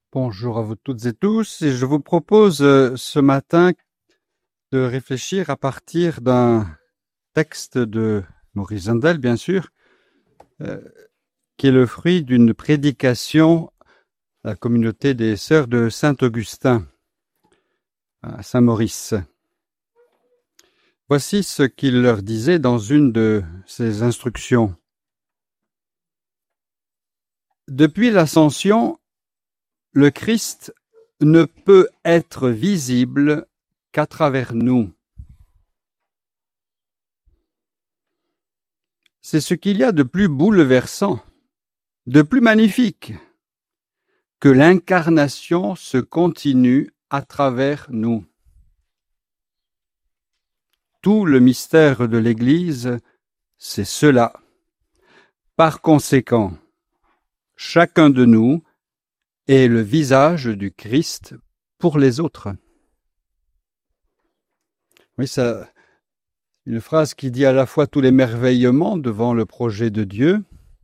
Bonjour à vous toutes et tous, et je vous propose ce matin de réfléchir à partir d'un texte de Maurice Zindel, bien sûr, qui est le fruit d'une prédication à la communauté des Sœurs de Saint-Augustin à Saint-Maurice. Voici ce qu'il leur disait dans une de ses instructions. Depuis l'Ascension, le Christ ne peut être visible qu'à travers nous. C'est ce qu'il y a de plus bouleversant, de plus magnifique, que l'incarnation se continue à travers nous. Tout le mystère de l'Église, c'est cela. Par conséquent, chacun de nous est le visage du Christ pour les autres. Oui, ça, une phrase qui dit à la fois tout l'émerveillement devant le projet de Dieu,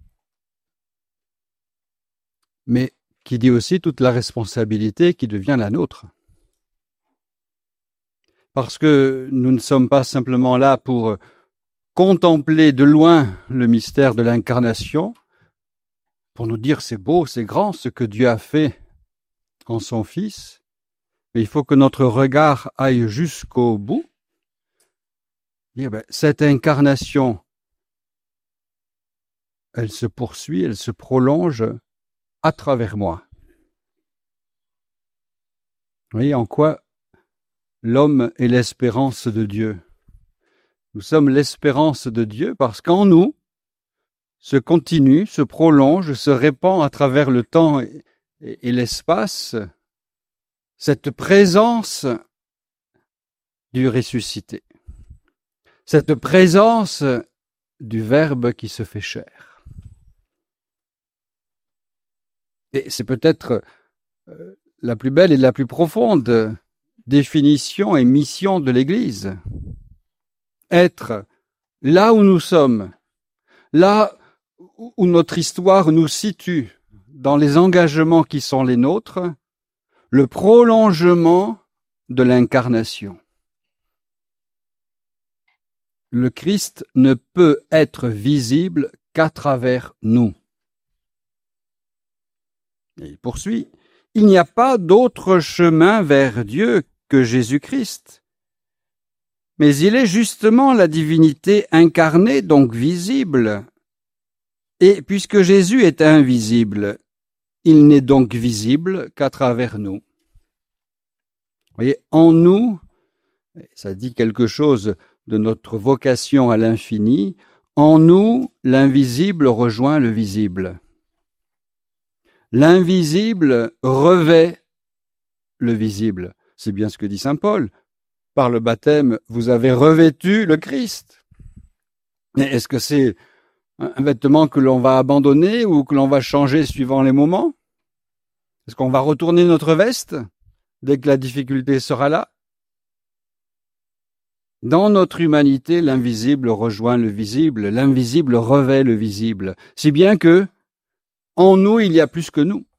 mais qui dit aussi toute la responsabilité qui devient la nôtre. Parce que nous ne sommes pas simplement là pour contempler de loin le mystère de l'incarnation, pour nous dire c'est beau, c'est grand ce que Dieu a fait en son Fils, mais il faut que notre regard aille jusqu'au bout. Dire, cette incarnation, elle se poursuit, elle se prolonge à travers moi. Vous voyez en quoi l'homme est l'espérance de Dieu. Nous sommes l'espérance de Dieu parce qu'en nous se continue, se prolonge, se répand à travers le temps et l'espace cette présence du ressuscité, cette présence du Verbe qui se fait chair. Et c'est peut-être la plus belle et la plus profonde définition et mission de l'Église. Être là où nous sommes, là où notre histoire nous situe, dans les engagements qui sont les nôtres, le prolongement de l'incarnation. Le Christ ne peut être visible qu'à travers nous. Et il poursuit, il n'y a pas d'autre chemin vers Dieu que Jésus-Christ. Mais il est justement la divinité incarnée, donc visible. Et puisque Jésus est invisible, il n'est donc visible qu'à travers nous. Vous voyez, en nous, ça dit quelque chose de notre vocation à l'infini, en nous, l'invisible rejoint le visible. L'invisible revêt le visible. C'est bien ce que dit saint Paul. Par le baptême, vous avez revêtu le Christ. Mais est-ce que c'est un vêtement que l'on va abandonner ou que l'on va changer suivant les moments? Est-ce qu'on va retourner notre veste dès que la difficulté sera là? Dans notre humanité, l'invisible rejoint le visible, l'invisible revêt le visible, si bien que en nous, il y a plus que nous.